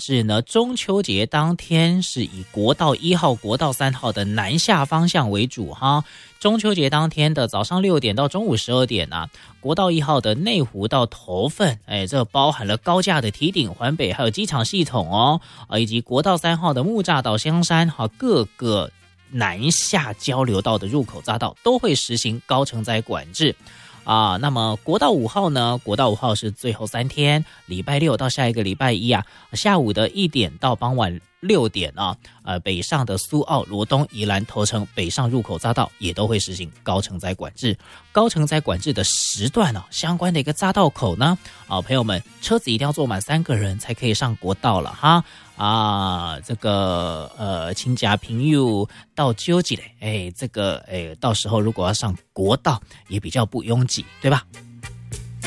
是呢，中秋节当天是以国道1号、国道3号的南下方向为主哈。中秋节当天的早上6点到中午12点啊，国道1号的内湖到头份，这包含了高架的堤顶、环北还有机场系统哦，以及国道3号的木栅到香山哈，各个南下交流道的入口匝道都会实行高承载管制。那么国道5号呢？国道5号是最后3天，礼拜六到下一个礼拜一啊，下午的1点到傍晚6点啊，北上的苏澳、罗东、宜兰、头城北上入口匝道也都会实行高承载管制。高承载管制的时段呢，相关的一个匝道口呢，朋友们，车子一定要坐满3个人才可以上国道了哈。这个亲家朋友到纠集嘞，这个到时候如果要上国道也比较不拥挤，对吧？